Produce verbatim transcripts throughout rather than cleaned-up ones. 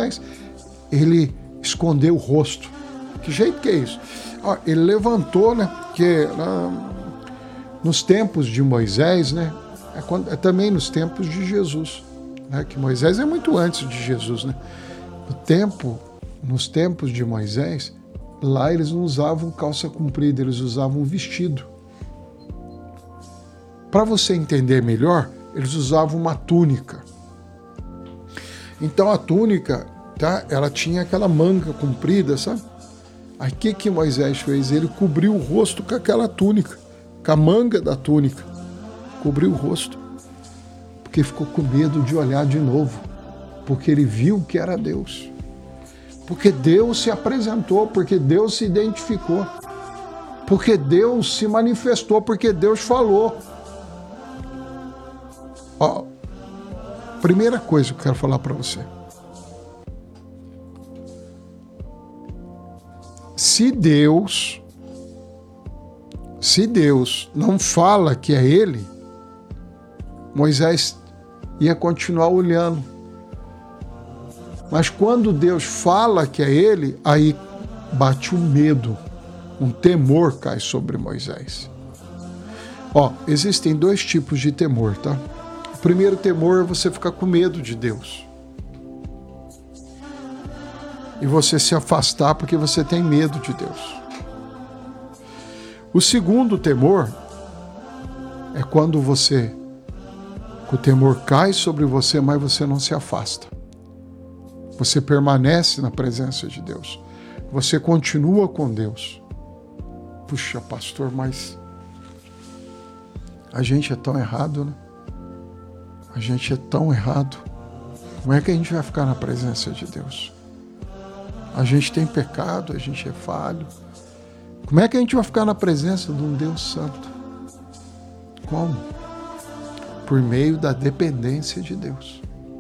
Moisés, ele escondeu o rosto. Que jeito que é isso? Ó, ele levantou, né? Porque ah, nos tempos de Moisés, né? É, quando, é também nos tempos de Jesus, né? Que Moisés é muito antes de Jesus, né? No tempo, nos tempos de Moisés, lá eles não usavam calça comprida, eles usavam vestido. Para você entender melhor, eles usavam uma túnica. Então a túnica, tá? Ela tinha aquela manga comprida, sabe? Aí o que que Moisés fez? Ele cobriu o rosto com aquela túnica, com a manga da túnica. Cobriu o rosto, porque ficou com medo de olhar de novo, porque ele viu que era Deus. Porque Deus se apresentou, porque Deus se identificou, porque Deus se manifestou, porque Deus falou. Ó, primeira coisa que eu quero falar para você. Se Deus, se Deus não fala que é Ele, Moisés ia continuar olhando. Mas quando Deus fala que é Ele, aí bate um medo, um temor cai sobre Moisés. Ó, existem dois tipos de temor, tá? O primeiro temor é você ficar com medo de Deus. E você se afastar porque você tem medo de Deus. O segundo temor é quando você, o temor cai sobre você, mas você não se afasta. Você permanece na presença de Deus. Você continua com Deus. Puxa, pastor, mas a gente é tão errado, né? A gente é tão errado. Como é que a gente vai ficar na presença de Deus? A gente tem pecado, a gente é falho. Como é que a gente vai ficar na presença de um Deus santo? Como? Por meio da dependência de Deus.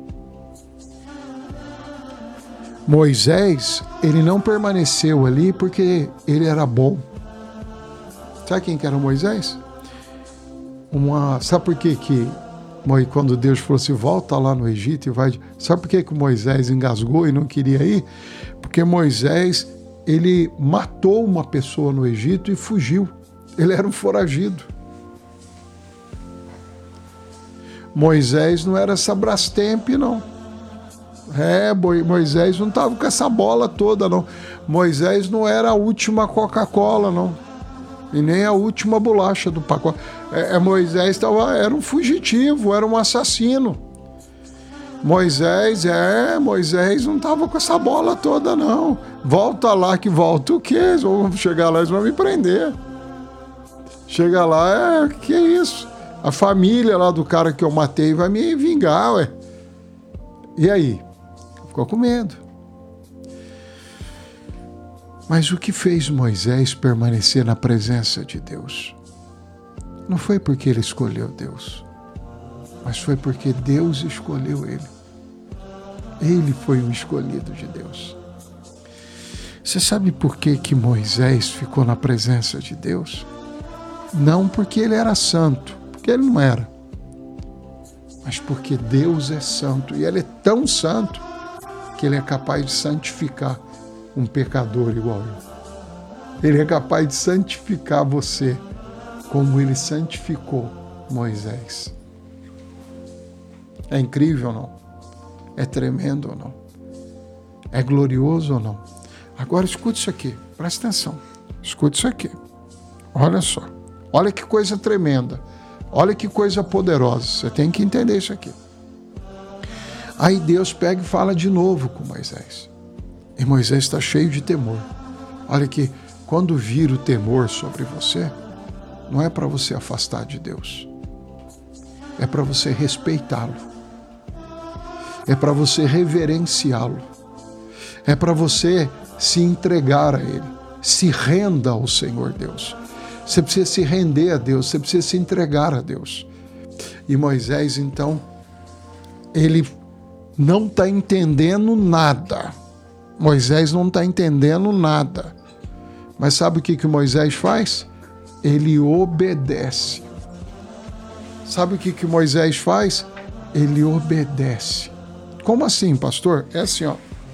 Moisés, ele não permaneceu ali porque ele era bom. Sabe quem que era Moisés? Uma, sabe por que que quando Deus falou assim, volta lá no Egito e vai... Sabe por que que Moisés engasgou e não queria ir? Porque Moisés, ele matou uma pessoa no Egito e fugiu. Ele era um foragido. Moisés não era essa Brastemp, não. É, Moisés não estava com essa bola toda, não. Moisés não era a última Coca-Cola, não. E nem a última bolacha do pacote. É, Moisés tava, era um fugitivo, era um assassino. Moisés, é, Moisés não estava com essa bola toda, não. Volta lá que volta o quê? Eles vão chegar lá, eles vão me prender. Chega lá, é, que é isso? A família lá do cara que eu matei vai me vingar, ué. E aí? Ficou com medo. Mas o que fez Moisés permanecer na presença de Deus? Não foi porque ele escolheu Deus, mas foi porque Deus escolheu ele. Ele foi o escolhido de Deus. Você sabe por que que Moisés ficou na presença de Deus? Não porque ele era santo, porque ele não era. Mas porque Deus é santo. E ele é tão santo que ele é capaz de santificar um pecador igual eu. Ele é capaz de santificar você como ele santificou Moisés. É incrível ou não? É tremendo ou não? É glorioso ou não? Agora escute isso aqui, presta atenção. Escute isso aqui. Olha só. Olha que coisa tremenda. Olha que coisa poderosa. Você tem que entender isso aqui. Aí Deus pega e fala de novo com Moisés. E Moisés está cheio de temor. Olha que quando vir o temor sobre você, não é para você afastar de Deus. É para você respeitá-lo. É para você reverenciá-lo. É para você se entregar a Ele. Se renda ao Senhor Deus. Você precisa se render a Deus. Você precisa se entregar a Deus. E Moisés, então, ele não está entendendo nada. Moisés não está entendendo nada. Mas sabe o que que Moisés faz? Ele obedece. Sabe o que que Moisés faz? Ele obedece. Como assim, pastor? É assim, ó.